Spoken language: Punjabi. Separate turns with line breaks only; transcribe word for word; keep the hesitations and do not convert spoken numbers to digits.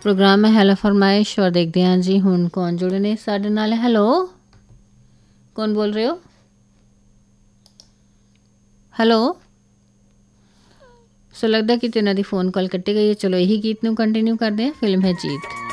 ਪ੍ਰੋਗਰਾਮ ਹੈ ਹੈਲੋ ਫਰਮਾਇਸ਼ ਔਰ ਦੇਖਦੇ ਹਾਂ ਜੀ ਹੁਣ ਕੌਣ ਜੁੜੇ ਨੇ ਸਾਡੇ ਨਾਲ। ਹੈਲੋ, ਕੌਣ ਬੋਲ ਰਹੇ ਹੋ? ਹੈਲੋ, ਸੋ ਲੱਗਦਾ ਕਿ ਤੇ ਇਹਨਾਂ ਦੀ ਫੋਨ ਕਾਲ ਕੱਟੀ ਗਈ ਹੈ। ਚਲੋ ਇਹੀ ਗੀਤ ਨੂੰ ਕੰਟੀਨਿਊ ਕਰਦੇ ਹਾਂ। ਫਿਲਮ ਹੈ ਜੀਤ।